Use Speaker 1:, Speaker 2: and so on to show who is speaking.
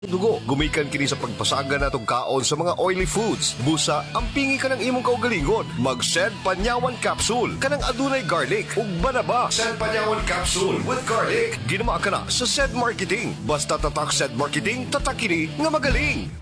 Speaker 1: dugo. Gumikan kini sa pagpasaga natong kaon sa mga oily foods. Busa, ampingi ka ng imong kaugalingon. Mag-Sed Panyawan Capsule. Kanang adunay garlic. Ug banaba. Sed Panyawan Capsule with garlic. Ginama ka na sa Sed Marketing. Basta tatak Sed Marketing, tatak kini nga magaling.